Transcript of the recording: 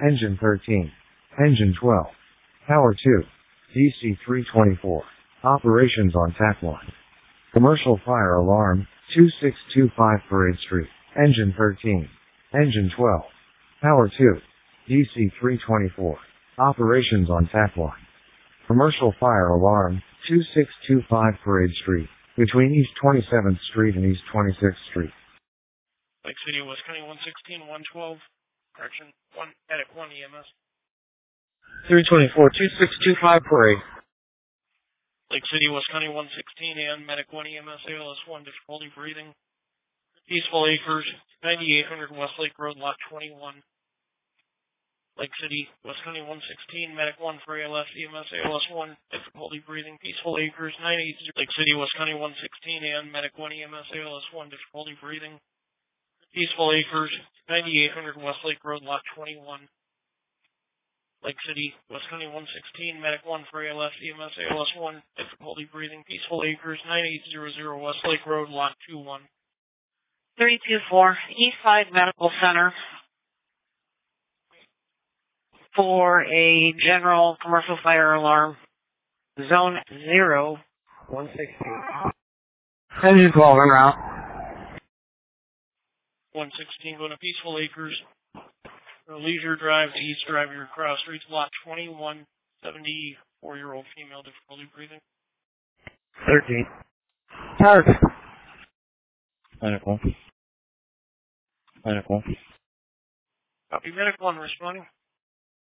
Engine 13. Engine 12. Power 2. DC 324. Operations on TAC 1. Commercial fire alarm, 2625 Parade Street. Engine 13. Engine 12. Power 2. DC 324. Operations on TAC 1. Commercial fire alarm, 2625 Parade Street. Between East 27th Street and East 26th Street. Lake City, West County, 116, 112. Correction, 1, Medic 1 EMS. 324, 2625 Parade. Lake City, West County, 116, and Medic 1 EMS, ALS 1, difficulty breathing. Peaceful Acres, 9800 Westlake Road, Lot 21. Lake City, West County, 116, Medic 1 for ALS, EMS, ALS 1, difficulty breathing. Peaceful Acres, 980, Lake City, West County, 116, and Medic 1 EMS, ALS 1, difficulty breathing. Peaceful Acres, 9800 Westlake Road, Lot 21. Lake City, West County, 116, Medic 1 for ALS, EMS, ALS 1, difficulty breathing. Peaceful Acres, 9800 Westlake Road, Lot 21. 324, Eastside Medical Center for a general commercial fire alarm. Zone 0. 116. Engine 12 en route. 116 going to Peaceful Acres. Leisure Drive to East Drive, your cross streets, lot 21, 74-year-old female, difficulty breathing. 13. Target. Medical. Copy, Medic 1 responding.